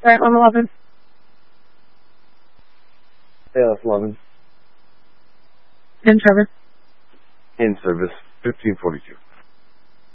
Right, 111. ALS 11. In service. In service, 1542.